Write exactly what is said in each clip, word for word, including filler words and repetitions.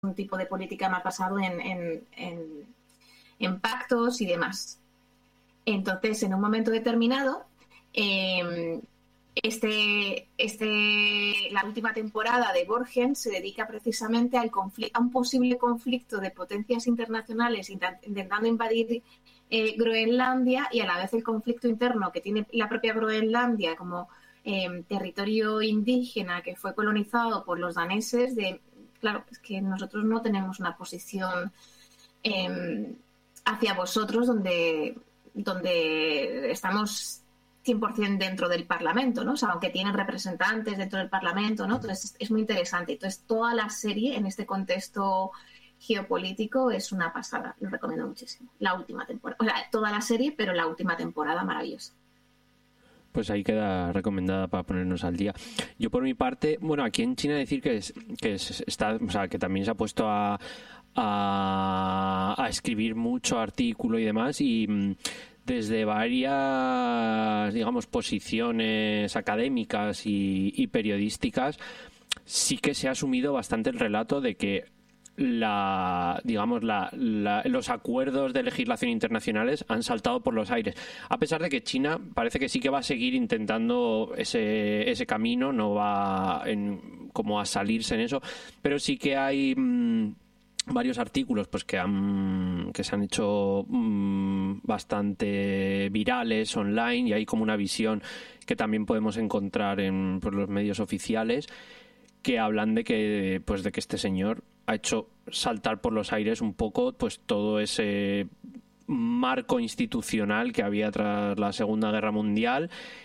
un tipo de política más basado en, en, en, en pactos y demás. Entonces, en un momento determinado, eh, este, este, la última temporada de Borgen se dedica precisamente al conflicto, a un posible conflicto de potencias internacionales intentando invadir eh, Groenlandia, y a la vez el conflicto interno que tiene la propia Groenlandia como eh, territorio indígena que fue colonizado por los daneses. De, claro, es que nosotros no tenemos una posición eh, hacia vosotros donde, donde estamos cien por ciento dentro del Parlamento, ¿no? O sea, aunque tienen representantes dentro del Parlamento, ¿no? Entonces es muy interesante. Entonces toda la serie en este contexto geopolítico es una pasada. Lo recomiendo muchísimo. La última temporada. O sea, toda la serie, pero la última temporada maravillosa. Pues ahí queda recomendada para ponernos al día. Yo por mi parte, bueno, aquí en China decir que es, que es, está, o sea, que también se ha puesto a, a, a escribir mucho artículo y demás, y desde varias, digamos, posiciones académicas y, y periodísticas, sí que se ha asumido bastante el relato de que la, digamos, la, la, los acuerdos de legislación internacionales han saltado por los aires. A pesar de que China parece que sí que va a seguir intentando ese, ese camino, no va en, como a salirse en eso, pero sí que hay mmm, varios artículos pues que han que se han hecho mmm, bastante virales online, y hay como una visión que también podemos encontrar en pues, los medios oficiales, que hablan de que pues de que este señor ha hecho saltar por los aires un poco pues todo ese marco institucional que había tras la Segunda Guerra Mundial,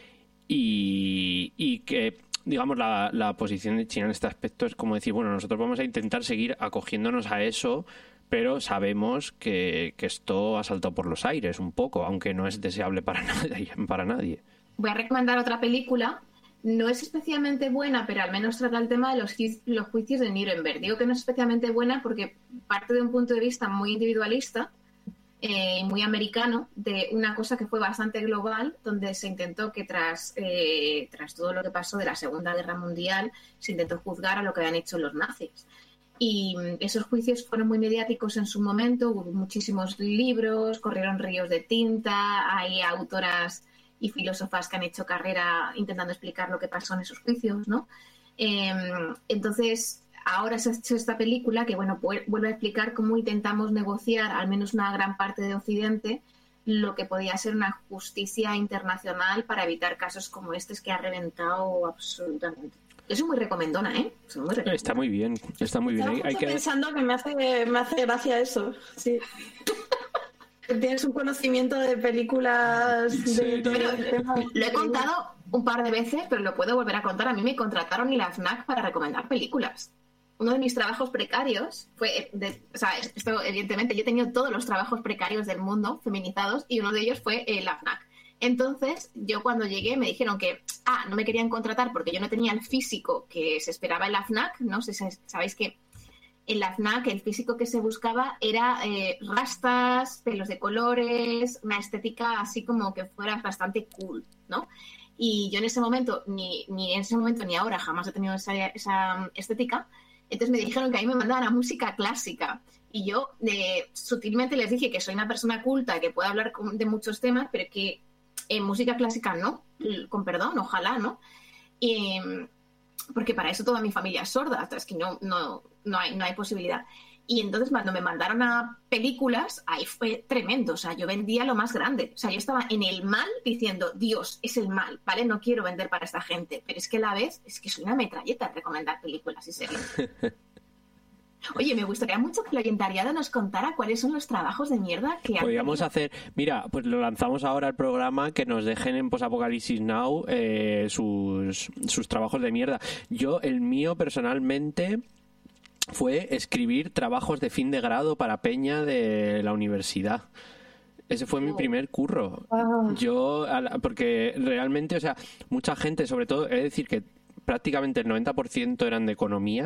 y, y que digamos la, la posición de China en este aspecto es como decir, bueno, nosotros vamos a intentar seguir acogiéndonos a eso, pero sabemos que, que esto ha saltado por los aires un poco, aunque no es deseable para nadie, para nadie. Voy a recomendar otra película. No es especialmente buena, pero al menos trata el tema de los, ju- los juicios de Nuremberg. Digo que no es especialmente buena porque parte de un punto de vista muy individualista y eh, muy americano, de una cosa que fue bastante global, donde se intentó que tras, eh, tras todo lo que pasó de la Segunda Guerra Mundial, se intentó juzgar a lo que habían hecho los nazis. Y esos juicios fueron muy mediáticos en su momento, hubo muchísimos libros, corrieron ríos de tinta, hay autoras y filósofas que han hecho carrera intentando explicar lo que pasó en esos juicios, ¿no? Eh, entonces, ahora se ha hecho esta película que, bueno, vuelve a explicar cómo intentamos negociar, al menos una gran parte de Occidente, lo que podía ser una justicia internacional para evitar casos como este que ha reventado absolutamente. Yo soy muy recomendona, ¿eh? Soy muy recomendona. Está muy bien, está muy bien. Estaba Hay, hay que... pensando que me hace, me hace gracia eso, sí. Tienes un conocimiento de películas de todo el tema. Lo he contado un par de veces, pero lo puedo volver a contar. A mí me contrataron en la FNAC para recomendar películas. Uno de mis trabajos precarios fue, de, o sea, esto evidentemente, yo he tenido todos los trabajos precarios del mundo feminizados, y uno de ellos fue en la FNAC. Entonces, yo cuando llegué me dijeron que, ah, no me querían contratar porque yo no tenía el físico que se esperaba en la FNAC, ¿no? Sabéis que en la FNAC el físico que se buscaba era eh, rastas, pelos de colores, una estética así como que fuera bastante cool, ¿no? Y yo en ese momento, ni, ni en ese momento ni ahora, jamás he tenido esa, esa estética. Entonces me dijeron que a mí me mandaban a música clásica. Y yo eh, sutilmente les dije que soy una persona culta, que puede hablar de muchos temas, pero que en música clásica no, con perdón, ojalá, ¿no? Y, porque para eso toda mi familia es sorda, hasta es que no, no, no, hay, no hay posibilidad. Y entonces cuando me mandaron a películas, ahí fue tremendo, o sea, yo vendía lo más grande, o sea, yo estaba en el mal diciendo, Dios, es el mal, ¿vale? No quiero vender para esta gente, pero es que a la vez, es que soy una metralleta en recomendar películas y series. Oye, me gustaría mucho que la oyentariada nos contara cuáles son los trabajos de mierda que podríamos han hacer. Mira, pues lo lanzamos ahora al programa, que nos dejen en Post-Apocalipsis Now eh, sus, sus trabajos de mierda. Yo, el mío personalmente fue escribir trabajos de fin de grado para Peña de la universidad. Ese fue mi primer curro. Wow. Yo, porque realmente, o sea, mucha gente, sobre todo, he de decir que prácticamente el noventa por ciento eran de economía.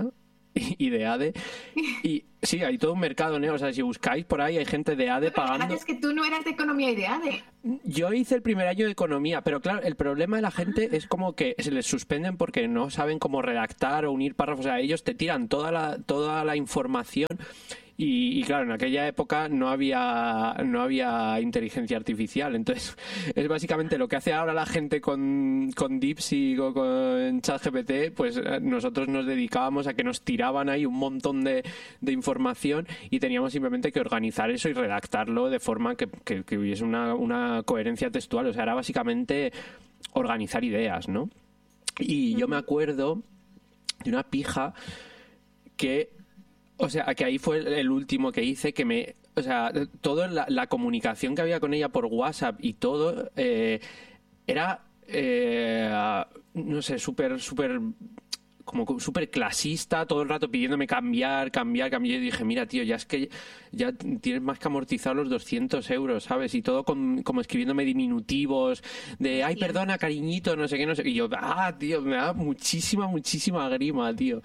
y de A D E. Y sí, hay todo un mercado negro. O sea, si buscáis por ahí, hay gente de A D E Pero pagando. es que tú no eras de economía y de A D E. Yo hice el primer año de economía, pero claro, el problema de la gente es como que se les suspenden porque no saben cómo redactar o unir párrafos. O sea, ellos te tiran toda la, toda la información. Y, y claro, en aquella época no había no había inteligencia artificial, entonces es básicamente lo que hace ahora la gente con, con DeepSeek o con ChatGPT, pues nosotros nos dedicábamos a que nos tiraban ahí un montón de, de información y teníamos simplemente que organizar eso y redactarlo de forma que, que, que hubiese una, una coherencia textual, o sea, era básicamente organizar ideas, ¿no? Y yo me acuerdo de una pija que... O sea, que ahí fue el último que hice, que me... O sea, toda la, la comunicación que había con ella por WhatsApp y todo eh, era, eh, no sé, súper, súper... como súper clasista, todo el rato pidiéndome cambiar, cambiar, cambiar. Y dije, mira, tío, ya es que ya tienes más que amortizar los doscientos euros, ¿sabes? Y todo con, como escribiéndome diminutivos de, ay, perdona, cariñito, no sé qué, no sé. Y yo, ah, tío, me da muchísima, muchísima grima, tío.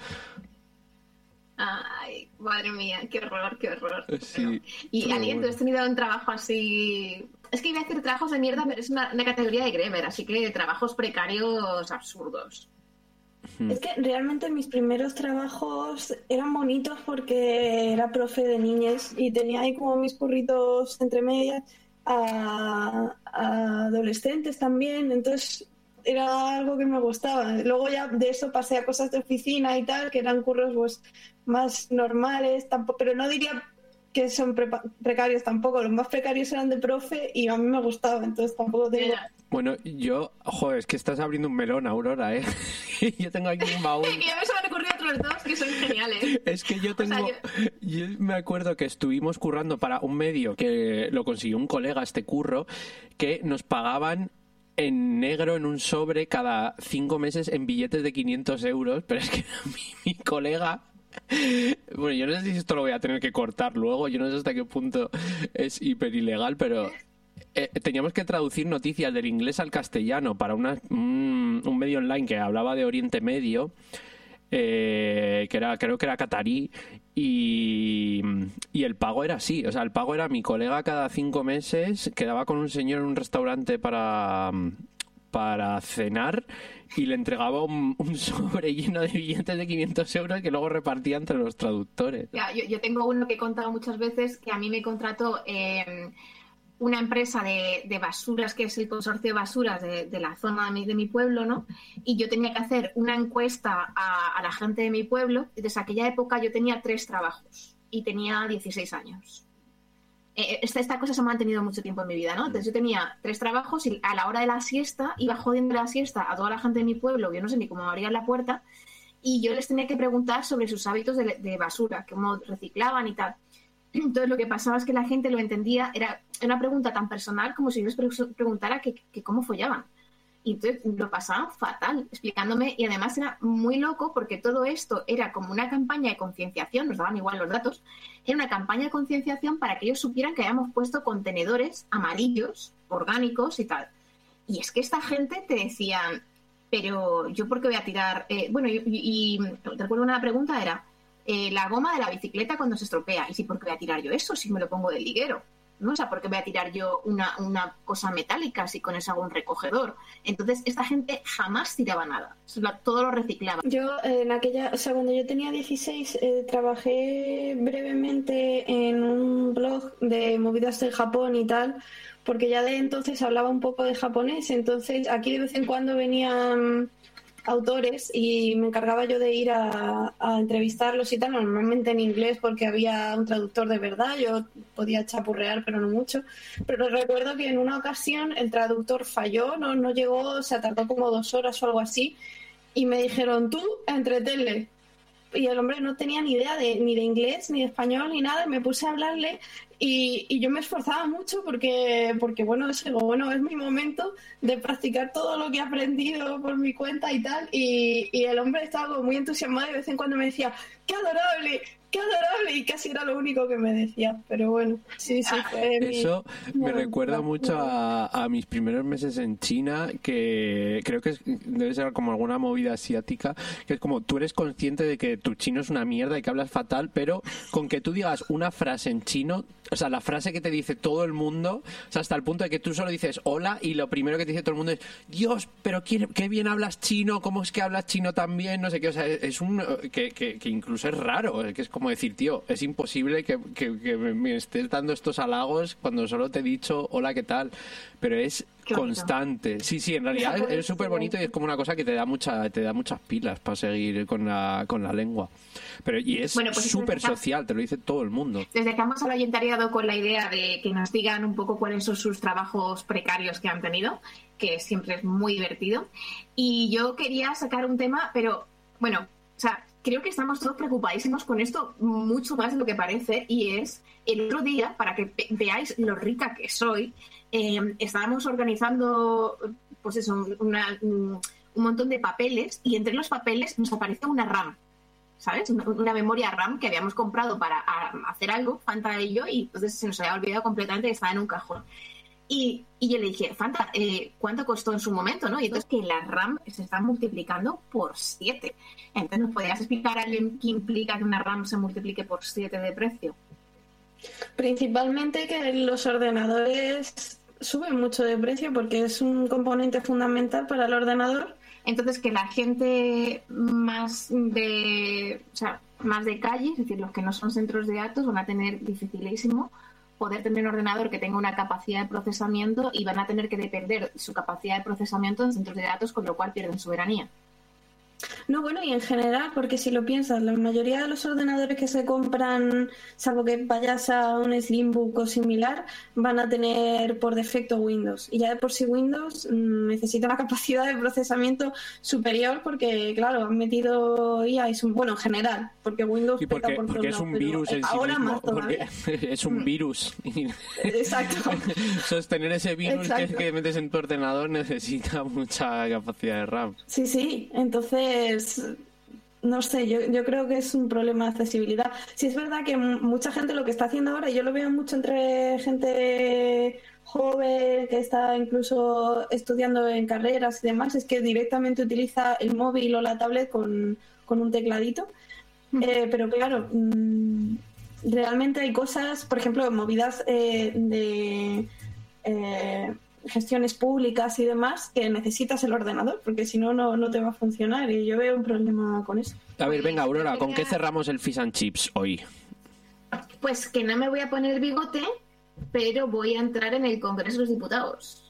Ay, madre mía, qué horror, qué horror. Sí, y alguien, bueno. ¿tú has tenido un trabajo así? Es que iba a decir trabajos de mierda, pero es una, una categoría de Greber, así que trabajos precarios absurdos. Es que realmente mis primeros trabajos eran bonitos porque era profe de niñas y tenía ahí como mis curritos entre medias a, a adolescentes también, entonces era algo que me gustaba. Luego ya de eso pasé a cosas de oficina y tal, que eran curros pues más normales, tampoco, pero no diría que son pre- precarios tampoco. Los más precarios eran de profe y a mí me gustaba, entonces tampoco tengo... Bueno, yo, joder, es que estás abriendo un melón, Aurora, ¿eh? Yo tengo aquí un baúl. Que ya me se me han ocurrido otros dos que son geniales. Es que yo tengo... O sea, yo... yo me acuerdo que estuvimos currando para un medio que lo consiguió un colega, este curro, que nos pagaban en negro en un sobre cada cinco meses en billetes de quinientos euros, pero es que mi, mi colega... Bueno, yo no sé si esto lo voy a tener que cortar luego, yo no sé hasta qué punto es hiper ilegal, pero eh, teníamos que traducir noticias del inglés al castellano para una, un, un medio online que hablaba de Oriente Medio, eh, que era, creo que era catarí, y, y el pago era así, o sea, el pago era mi colega cada cinco meses quedaba con un señor en un restaurante para... para cenar y le entregaba un, un sobre lleno de billetes de quinientos euros que luego repartía entre los traductores. Ya, yo, yo tengo uno que he contado muchas veces, que a mí me contrató eh, una empresa de, de basuras, que es el consorcio de basuras de, de la zona de mi, de mi pueblo, ¿no? Y yo tenía que hacer una encuesta a, a la gente de mi pueblo. Desde aquella época yo tenía tres trabajos y tenía dieciséis años. Esta, esta cosa se ha mantenido mucho tiempo en mi vida, ¿no? Entonces yo tenía tres trabajos y a la hora de la siesta iba jodiendo la siesta a toda la gente de mi pueblo, que yo no sé ni cómo abrían la puerta, y yo les tenía que preguntar sobre sus hábitos de, de basura, cómo reciclaban y tal. Entonces lo que pasaba es que la gente lo entendía, era una pregunta tan personal como si yo les pre- preguntara que, que cómo follaban. Y entonces lo pasaban fatal explicándome, y además era muy loco porque todo esto era como una campaña de concienciación, nos daban igual los datos, era una campaña de concienciación para que ellos supieran que habíamos puesto contenedores amarillos, orgánicos y tal. Y es que esta gente te decían, pero yo por qué voy a tirar... Eh, bueno, y, y, y recuerdo una pregunta era, eh, la goma de la bicicleta cuando se estropea, y sí, ¿por qué voy a tirar yo eso si me lo pongo del liguero? ¿No? O sea, ¿por qué voy a tirar yo una, una cosa metálica si con eso hago un recogedor? Entonces, esta gente jamás tiraba nada. Todo lo reciclaba. Yo, en aquella, o sea, cuando yo tenía dieciséis, eh, trabajé brevemente en un blog de movidas del Japón y tal, porque ya de entonces hablaba un poco de japonés. Entonces, aquí de vez en cuando venían autores y me encargaba yo de ir a, a entrevistarlos y tal, normalmente en inglés porque había un traductor de verdad, yo podía chapurrear pero no mucho, pero recuerdo que en una ocasión el traductor falló, no, no llegó, se tardó como dos horas o algo así, y me dijeron, tú entretenle, y el hombre no tenía ni idea de, ni de inglés, ni de español, ni nada, y me puse a hablarle y, y yo me esforzaba mucho porque, porque bueno, es, bueno, es mi momento de practicar todo lo que he aprendido por mi cuenta y tal, y, y el hombre estaba como muy entusiasmado y de vez en cuando me decía, ¡qué adorable! qué adorable, y casi era lo único que me decía, pero bueno, sí, sí, fue mi, Eso me mi recuerda aventura. mucho a, a mis primeros meses en China, que creo que es- debe ser como alguna movida asiática, que es como tú eres consciente de que tu chino es una mierda y que hablas fatal, pero con que tú digas una frase en chino, o sea, la frase que te dice todo el mundo, o sea, hasta el punto de que tú solo dices hola y lo primero que te dice todo el mundo es Dios, pero qué, qué bien hablas chino, ¿cómo es que hablas chino tan bien? No sé qué, o sea, es un que, que, que incluso es raro, que es como decir, tío, es imposible que, que, que me, me estés dando estos halagos cuando solo te he dicho hola, ¿qué tal? Pero es Qué bonito. constante. Sí, sí, en realidad es- es súper bonito y es como una cosa que te da mucha, te da muchas pilas para seguir con la, con la lengua. Pero y es Bueno, pues súper entonces, social, te lo dice todo el mundo. Desde que hemos oyentariado con la idea de que nos digan un poco cuáles son sus trabajos precarios que han tenido, que siempre es muy divertido. Y yo quería sacar un tema, pero bueno, o sea, creo que estamos todos preocupadísimos con esto mucho más de lo que parece, y es el otro día, para que ve- veáis lo rica que soy, eh, estábamos organizando, pues eso, una- un, un montón de papeles, y entre los papeles nos aparece una RAM. ¿Sabes? Una, una memoria RAM que habíamos comprado para a, hacer algo, Fanta y yo, y entonces se nos había olvidado completamente que estaba en un cajón. Y, y yo le dije, Fanta, eh, ¿cuánto costó en su momento? ¿No? Y entonces que la RAM se está multiplicando por siete. Entonces, ¿nos podrías explicar a alguien qué implica que una RAM se multiplique por siete de precio? Principalmente que los ordenadores suben mucho de precio porque es un componente fundamental para el ordenador. Entonces, que la gente más de, o sea, más de calle, es decir, los que no son centros de datos, van a tener dificilísimo poder tener un ordenador que tenga una capacidad de procesamiento, y van a tener que depender su capacidad de procesamiento en centros de datos, con lo cual pierden soberanía. No, bueno, y en general, porque si lo piensas, la mayoría de los ordenadores que se compran, salvo que vayas a un Slimbook o similar, van a tener por defecto Windows. Y ya de por sí Windows mm, necesita una capacidad de procesamiento superior porque, claro, han metido I A y son, bueno, en general, porque Windows Y porque, peta por porque todos es un lados, pero virus en sí ahora mismo, más todavía. porque es un virus. Y Exacto. sostener ese virus que, Exacto. que metes en tu ordenador necesita mucha capacidad de RAM. Sí, sí, entonces, no sé, yo, yo creo que es un problema de accesibilidad. Sí, es verdad que m- mucha gente lo que está haciendo ahora, y yo lo veo mucho entre gente joven que está incluso estudiando en carreras y demás, es que directamente utiliza el móvil o la tablet con, con un tecladito. Eh, pero claro, mm, realmente hay cosas, por ejemplo, movidas eh, de... eh, gestiones públicas y demás, que necesitas el ordenador, porque si no, no no te va a funcionar, y yo veo un problema con eso. A ver, venga, Aurora, ¿con qué Quería- cerramos el Fish and Chips hoy? Pues que no me voy a poner bigote, pero voy a entrar en el Congreso de los Diputados.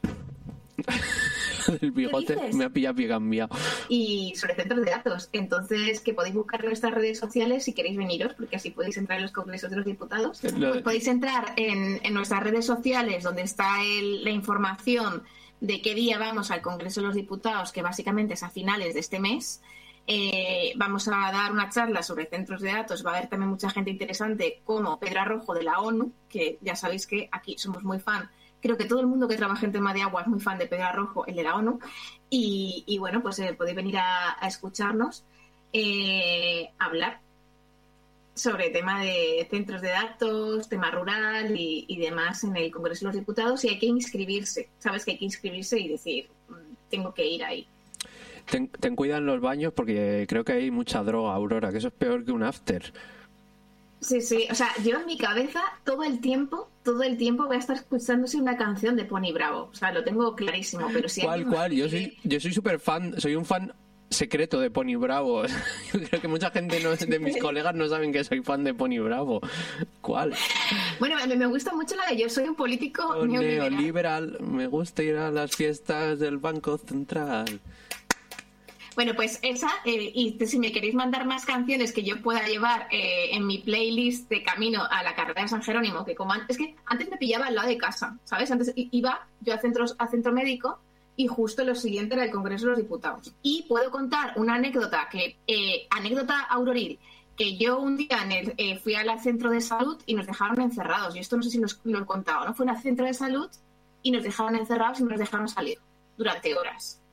El bigote dices? me ha pillado pie cambiado. Y sobre centros de datos. Entonces, que podéis buscar en nuestras redes sociales si queréis veniros, porque así podéis entrar en los congresos de los diputados. Lo- Pues podéis entrar en, en nuestras redes sociales, donde está el- la información de qué día vamos al Congreso de los Diputados, que básicamente es a finales de este mes. Eh, vamos a dar una charla sobre centros de datos. Va a haber también mucha gente interesante, como Pedro Arrojo de la ONU, que ya sabéis que aquí somos muy fan. Creo que todo el mundo que trabaja en tema de agua es muy fan de Pedro Arrojo, el de la ONU. Y, y bueno, pues eh, podéis venir a, a escucharnos eh, hablar sobre tema de centros de datos, tema rural y, y demás en el Congreso de los Diputados. Y hay que inscribirse, sabes que hay que inscribirse y decir, "Mm, tengo que ir ahí". Ten, ten cuidado en los baños porque creo que hay mucha droga, Aurora, que eso es peor que un after. Sí, sí, o sea, yo en mi cabeza todo el tiempo, todo el tiempo voy a estar escuchándose una canción de Pony Bravo. O sea, lo tengo clarísimo, pero si ¿Cuál, alguien me cuál? Yo escribe- soy yo soy súper fan, soy un fan secreto de Pony Bravo. Yo creo que mucha gente no, de mis colegas no saben que soy fan de Pony Bravo. ¿Cuál? Bueno, me, me gusta mucho la de Yo soy un político Oh, neoliberal. neoliberal, me gusta ir a las fiestas del Banco Central. Bueno, pues esa, eh, y si me queréis mandar más canciones que yo pueda llevar eh, en mi playlist de camino a la carrera de San Jerónimo, que como an- es que antes me pillaba al lado de casa, ¿sabes? Antes i- iba yo a centros a centro médico y justo lo siguiente era el Congreso de los Diputados. Y puedo contar una anécdota, que eh, anécdota auroril, que yo un día en el, eh, fui al centro de salud y nos dejaron encerrados. Y esto no sé si los- lo he contado, ¿no? Fue al centro de salud y nos dejaron encerrados y no nos dejaron salir durante horas.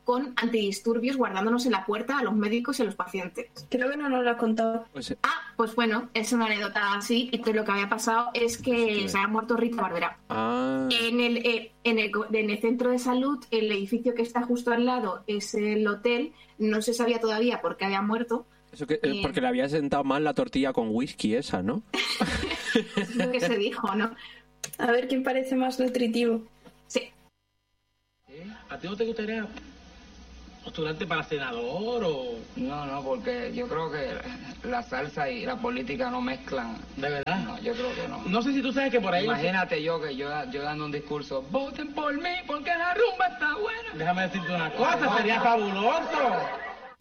con antidisturbios guardándonos en la puerta a los médicos y a los pacientes. Creo que no nos lo has contado. Pues, Ah, pues bueno, es una anécdota así, y que lo que había pasado es que Hostia. se había muerto Rita Barberá. ah, En el, eh, en, el, en el centro de salud, el edificio que está justo al lado es el hotel, no se sabía todavía por qué había muerto. eso que, eh, porque le había sentado mal la tortilla con whisky esa, ¿no? Es lo que se dijo, ¿no? A ver quién parece más nutritivo. Sí. ¿A ti no te gustaría postularte para senador o...? No, no, porque yo creo que la salsa y la política no mezclan. ¿De verdad? No, yo creo que no. No sé si tú sabes que por ahí... Imagínate yo que yo, yo dando un discurso, voten por mí porque la rumba está buena. Déjame decirte una cosa, sería fabuloso.